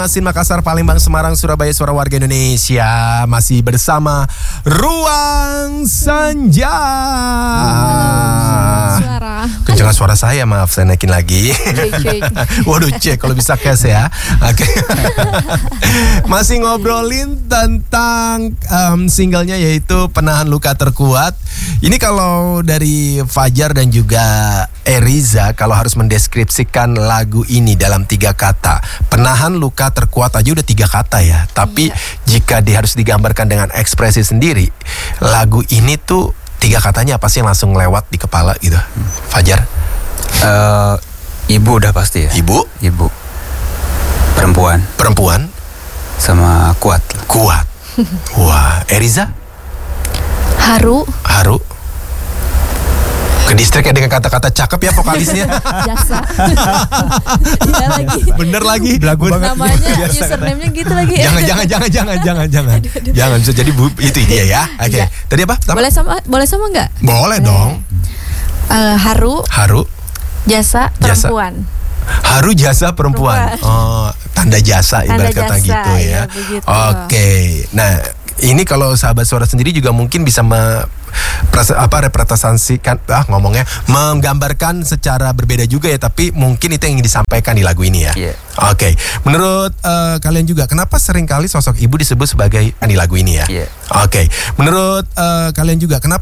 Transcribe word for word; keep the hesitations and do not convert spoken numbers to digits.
Masin Makassar, Palembang, Semarang, Surabaya, suara warga Indonesia. Masih bersama Ruang Senja. Suara. Kencangan suara saya, maaf saya naikin lagi. Cek, cek. Waduh, cek kalau bisa cash ya. Oke. Masih ngobrolin tentang um, singlenya yaitu Penahan Luka Terkuat. Ini kalau dari Fajar dan juga Eriza, kalau harus mendeskripsikan lagu ini dalam tiga kata, penahan luka terkuat aja udah tiga kata ya. Tapi iya, jika dia harus digambarkan dengan ekspresi sendiri, lagu ini tuh tiga katanya apa sih yang langsung lewat di kepala gitu? Fajar? Uh, ibu udah pasti ya. Ibu? Ibu. Perempuan. Perempuan? Sama kuat. Kuat. Wah, Eriza? Haru. Haru. Ke distrik ya dengan kata-kata cakep ya vokalisnya. Jasa. Iya lagi. Bener lagi. Belagu banget. Namanya username-nya gitu lagi ya. Jangan jangan jangan jangan jangan jangan. Aduh, aduh. Jangan bisa jadi bu, itu dia ya. Oke. Okay. Iya. Tadi apa? Tama? Boleh sama boleh sama enggak? Boleh dong. Uh, haru. Haru. Jasa Jasa. perempuan. Haru jasa perempuan. Perempuan. Oh, tanda jasa Tanda ibarat kata jasa, gitu ya. iya, begitu. Oke. Nah, ini kalau sahabat suara sendiri juga mungkin bisa me, pres, apa representasikan ah ngomongnya menggambarkan secara berbeda juga ya, tapi mungkin itu yang ingin disampaikan di lagu ini ya. Yeah. Oke. Menurut uh, kalian juga kenapa seringkali sosok ibu disebut sebagai di lagu ini ya? Yeah. Oke. Menurut uh, kalian juga kenapa